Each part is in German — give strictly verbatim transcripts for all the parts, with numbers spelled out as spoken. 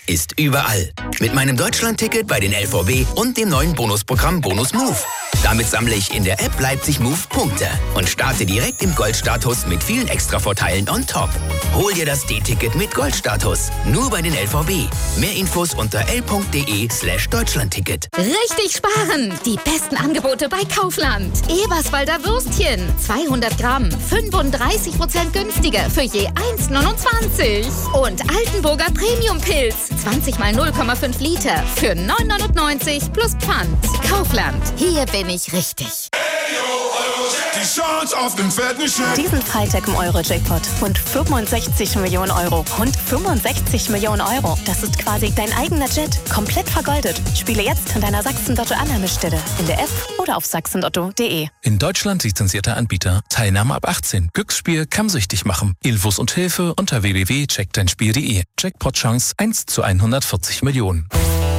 ist überall. Mit meinem Deutschland-Ticket bei den L V B und dem neuen Bonusprogramm Bonus Move. Damit sammle ich in der App Leipzig Move Punkte und starte direkt im Goldstatus mit vielen Extravorteilen on top. Hol dir das D-Ticket mit Goldstatus. Nur bei den L V B. Mehr Infos unter l.de slash Deutschlandticket. Richtig sparen! Die besten Angebote bei Kaufland. Eberswalder Würstchen. zweihundert Gramm. fünfunddreißig Prozent günstiger für je eins neunundzwanzig. Und Altenburger Premium-Pilz. zwanzig mal null Komma fünf Liter für neun neunundneunzig plus Pfand. Kaufland. Hier bin ich richtig. Die Chance auf den fetten Scheck. Diesen Freitag im Euro-Jackpot. Rund fünfundsechzig Millionen Euro. Rund fünfundsechzig Millionen Euro. Das ist quasi dein eigener Jet. Komplett vergoldet. Spiele jetzt an deiner Sachsen-Lotto-Annahmestelle. In der App oder auf sachsen lotto punkt de. In Deutschland lizenzierter Anbieter. Teilnahme ab achtzehn. Glücksspiel kann süchtig machen. Infos und Hilfe unter w w w punkt check dein spiel punkt de. Jackpot-Chance eins zu hundertvierzig Millionen.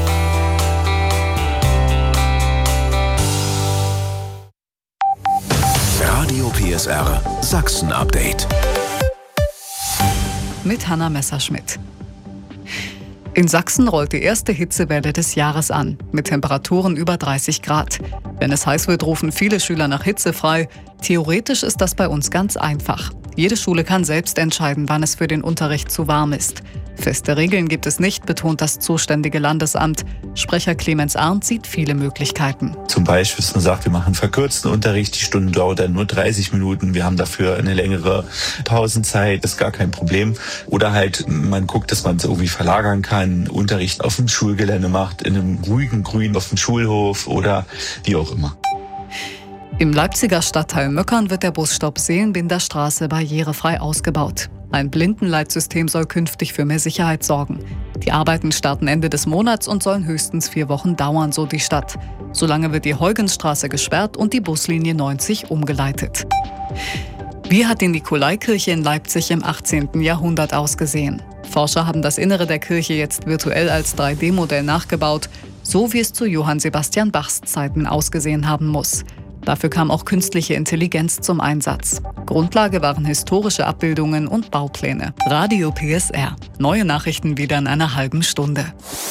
Radio P S R Sachsen-Update. Mit Hanna Messerschmidt. In Sachsen rollt die erste Hitzewelle des Jahres an, mit Temperaturen über dreißig Grad. Wenn es heiß wird, rufen viele Schüler nach Hitze frei. Theoretisch ist das bei uns ganz einfach. Jede Schule kann selbst entscheiden, wann es für den Unterricht zu warm ist. Feste Regeln gibt es nicht, betont das zuständige Landesamt. Sprecher Clemens Arndt sieht viele Möglichkeiten. Zum Beispiel, dass man sagt, wir machen verkürzten Unterricht, die Stunde dauert dann nur dreißig Minuten, wir haben dafür eine längere Pausenzeit, das ist gar kein Problem. Oder halt, man guckt, dass man es irgendwie verlagern kann, Unterricht auf dem Schulgelände macht, in einem ruhigen Grün auf dem Schulhof oder wie auch immer. Im Leipziger Stadtteil Möckern wird der Busstopp Seelenbinder Straße barrierefrei ausgebaut. Ein Blindenleitsystem soll künftig für mehr Sicherheit sorgen. Die Arbeiten starten Ende des Monats und sollen höchstens vier Wochen dauern, so die Stadt. Solange wird die Heugensstraße gesperrt und die Buslinie neunzig umgeleitet. Wie hat die Nikolaikirche in Leipzig im achtzehnten Jahrhundert ausgesehen? Forscher haben das Innere der Kirche jetzt virtuell als drei D Modell nachgebaut, so wie es zu Johann Sebastian Bachs Zeiten ausgesehen haben muss. Dafür kam auch künstliche Intelligenz zum Einsatz. Grundlage waren historische Abbildungen und Baupläne. Radio P S R. Neue Nachrichten wieder in einer halben Stunde.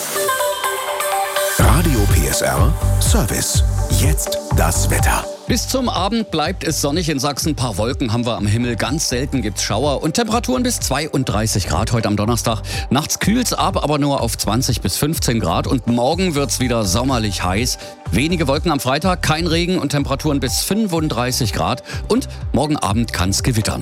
Radio P S R Service. Jetzt das Wetter. Bis zum Abend bleibt es sonnig in Sachsen. Ein paar Wolken haben wir am Himmel. Ganz selten gibt's Schauer und Temperaturen bis zweiunddreißig Grad heute am Donnerstag. Nachts kühlt's ab, aber nur auf zwanzig bis fünfzehn Grad. Und morgen wird's wieder sommerlich heiß. Wenige Wolken am Freitag, kein Regen und Temperaturen bis fünfunddreißig Grad. Und morgen Abend kann's gewittern.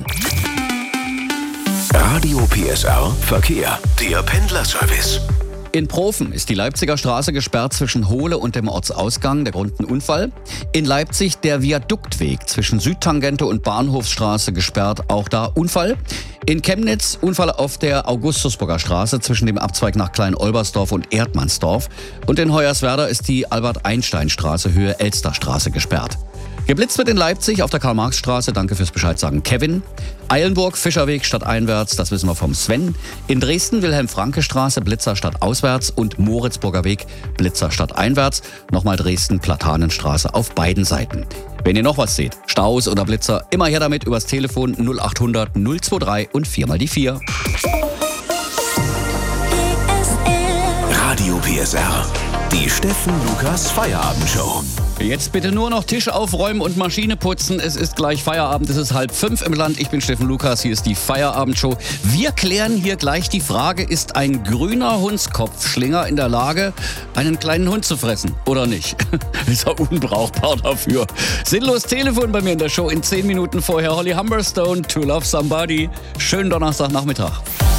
Radio P S R Verkehr. Der Pendlerservice. In Profen ist die Leipziger Straße gesperrt zwischen Hohle und dem Ortsausgang. Der Grund ein Unfall. In Leipzig der Viaduktweg zwischen Südtangente und Bahnhofsstraße gesperrt. Auch da Unfall. In Chemnitz Unfall auf der Augustusburger Straße zwischen dem Abzweig nach Klein-Olbersdorf und Erdmannsdorf. Und in Hoyerswerda ist die Albert-Einstein-Straße Höhe Elsterstraße gesperrt. Geblitzt wird in Leipzig auf der Karl-Marx-Straße, danke fürs Bescheid sagen, Kevin. Eilenburg, Fischerweg stadteinwärts, das wissen wir vom Sven. In Dresden, Wilhelm-Franke-Straße, Blitzer stadtauswärts und Moritzburger Weg, Blitzer stadteinwärts. Nochmal Dresden, Platanenstraße auf beiden Seiten. Wenn ihr noch was seht, Staus oder Blitzer, immer her damit übers Telefon null achthundert null drei und vier mal die vier. Radio P S R. Die Steffen Lukas Feierabendshow. Jetzt bitte nur noch Tisch aufräumen und Maschine putzen. Es ist gleich Feierabend, es ist halb fünf im Land. Ich bin Steffen Lukas, hier ist die Feierabendshow. Wir klären hier gleich die Frage, ist ein grüner Hundskopfschlinger in der Lage, einen kleinen Hund zu fressen oder nicht? Ist er unbrauchbar dafür? Sinnlos Telefon bei mir in der Show in zehn Minuten vorher. Holly Humberstone, To Love Somebody. Schönen Donnerstagnachmittag.